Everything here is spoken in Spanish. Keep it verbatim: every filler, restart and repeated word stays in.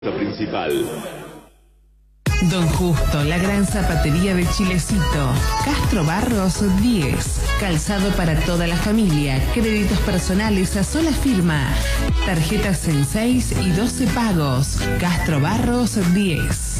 Principal. Don Justo, la gran zapatería de Chilecito. Castro Barros diez. Calzado para toda la familia. Créditos personales a sola firma. Tarjetas en seis y doce pagos. Castro Barros diez.